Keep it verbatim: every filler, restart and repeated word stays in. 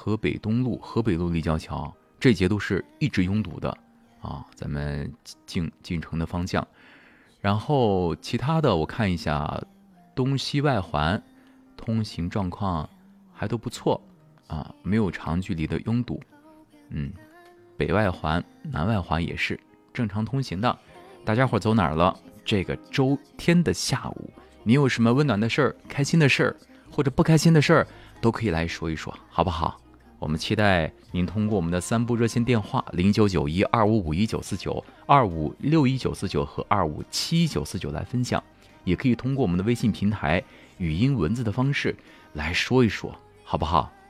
河北东路、河北路立交桥这节都是一直拥堵的啊，咱们进进城的方向。然后其他的我看一下，东西外环通行状况还都不错啊，没有长距离的拥堵。嗯，北外环、南外环也是正常通行的。大家伙走哪儿了？这个周天的下午，你有什么温暖的事儿、开心的事儿，或者不开心的事儿，都可以来说一说，好不好？我们期待您通过我们的三部热线电话零九九一二五五一九四九、二五六一九四九和二五七九四九来分享，也可以通过我们的微信平台语音文字的方式来说一说，好不好？